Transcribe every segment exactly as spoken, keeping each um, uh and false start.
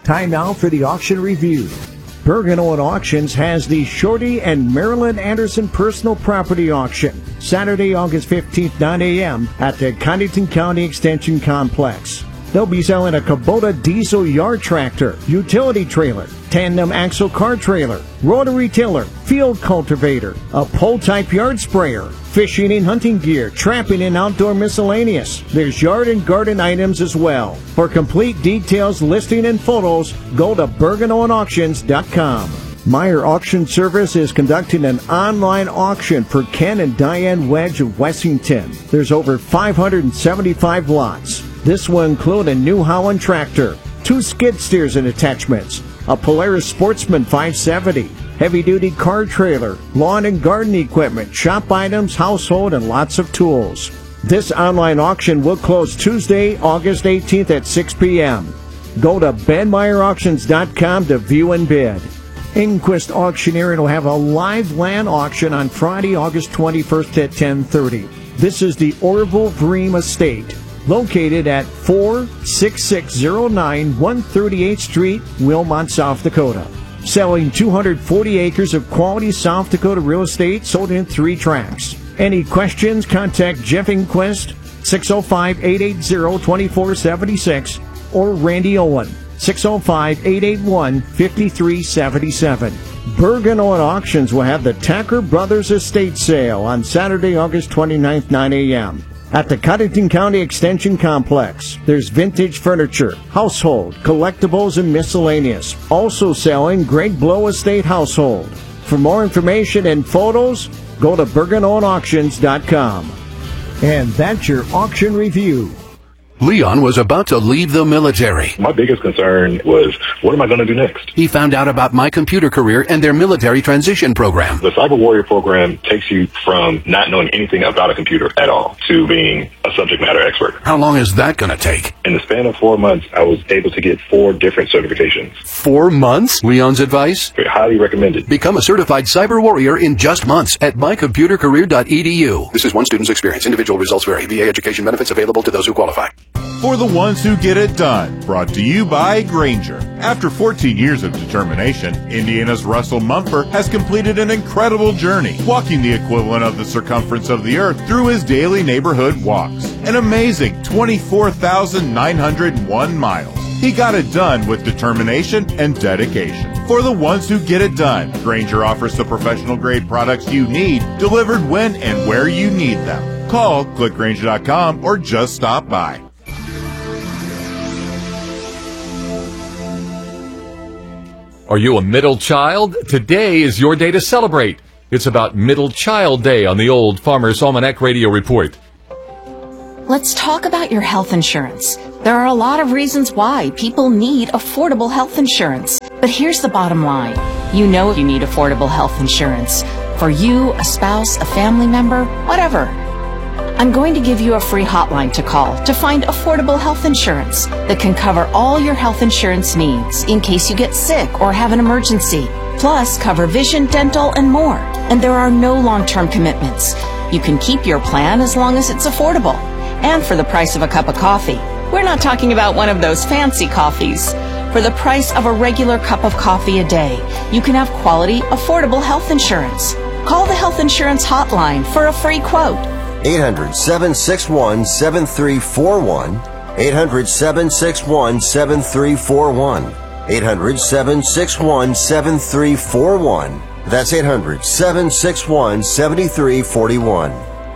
Time now for the auction review. Bergen Owen Auctions has the Shorty and Marilyn Anderson Personal Property Auction, Saturday, August fifteenth, nine a.m. at the Connington County Extension Complex. They'll be selling a Kubota diesel yard tractor, utility trailer, tandem axle car trailer, rotary tiller, field cultivator, a pole-type yard sprayer, fishing and hunting gear, trapping and outdoor miscellaneous. There's yard and garden items as well. For complete details, listing, and photos, go to bergen owen auctions dot com. Meyer Auction Service is conducting an online auction for Ken and Diane Wedge of Wessington. There's over five hundred seventy-five lots. This will include a New Holland tractor, two skid steers and attachments, a Polaris Sportsman five seventy, heavy-duty car trailer, lawn and garden equipment, shop items, household, and lots of tools. This online auction will close Tuesday, August eighteenth at six p.m. Go to ben meyer auctions dot com to view and bid. Inquist Auctioneering will have a live land auction on Friday, August twenty-first at ten thirty. This is the Orville Bream Estate, located at four six six zero nine one thirty-eighth Street, Wilmot, South Dakota. Selling two hundred forty acres of quality South Dakota real estate sold in three tracts. Any questions, contact Jeff Inquist, six oh five, eight eight zero, two four seven six, or Randy Owen, six oh five, eight eight one, five three seven seven. Bergen Owen Auctions will have the Tacker Brothers Estate Sale on Saturday, August twenty-ninth, nine a.m. at the Connington County Extension Complex. There's vintage furniture, household, collectibles, and miscellaneous. Also selling Greg Blow Estate Household. For more information and photos, go to bergen owen auctions dot com. And that's your auction review. Leon was about to leave the military. My biggest concern was, what am I going to do next? He found out about My Computer Career and their military transition program. The Cyber Warrior program takes you from not knowing anything about a computer at all to being a subject matter expert. How long is that going to take? In the span of four months, I was able to get four different certifications. Four months? Leon's advice? Very highly recommended. Become a certified cyber warrior in just months at my computer career dot e d u. This is one student's experience. Individual results vary. V A education benefits available to those who qualify. For the ones who get it done, brought to you by Grainger. After fourteen years of determination, Indiana's Russell Mumford has completed an incredible journey, walking the equivalent of the circumference of the earth through his daily neighborhood walks. An amazing twenty-four thousand nine hundred one miles. He got it done with determination and dedication. For the ones who get it done, Grainger offers the professional-grade products you need, delivered when and where you need them. Call, click grainger dot com, or just stop by. Are you a middle child? Today is your day to celebrate. It's about Middle Child Day on the Old Farmer's Almanac Radio Report. Let's talk about your health insurance. There are a lot of reasons why people need affordable health insurance. But here's the bottom line. You know you need affordable health insurance. For you, a spouse, a family member, whatever. I'm going to give you a free hotline to call to find affordable health insurance that can cover all your health insurance needs in case you get sick or have an emergency. Plus, cover vision, dental, and more. And there are no long-term commitments. You can keep your plan as long as it's affordable. And for the price of a cup of coffee. We're not talking about one of those fancy coffees. For the price of a regular cup of coffee a day, you can have quality, affordable health insurance. Call the Health Insurance Hotline for a free quote. eight hundred, seven six one, seven three four one. eight hundred, seven six one, seven three four one. eight hundred, seven six one, seven three four one. That's eight hundred, seven six one, seven three four one.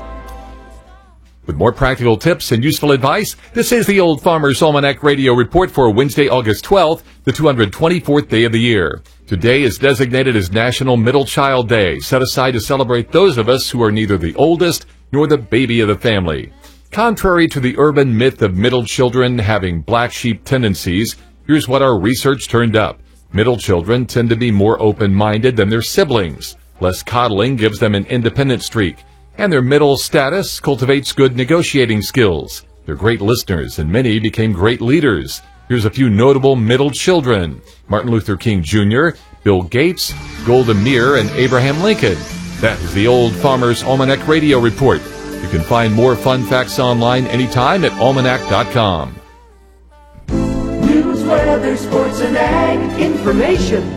With more practical tips and useful advice, this is the Old Farmer's Almanac Radio Report for Wednesday, August twelfth, the two hundred twenty-fourth day of the year. Today is designated as National Middle Child Day, set aside to celebrate those of us who are neither the oldest nor the baby of the family. Contrary to the urban myth of middle children having black sheep tendencies, here's what our research turned up. Middle children tend to be more open-minded than their siblings. Less coddling gives them an independent streak. And their middle status cultivates good negotiating skills. They're great listeners, and many became great leaders. Here's a few notable middle children: Martin Luther King Junior, Bill Gates, Golda Meir, and Abraham Lincoln. That is the Old Farmer's Almanac Radio Report. You can find more fun facts online anytime at almanac dot com. New news, weather, sports, and ag information.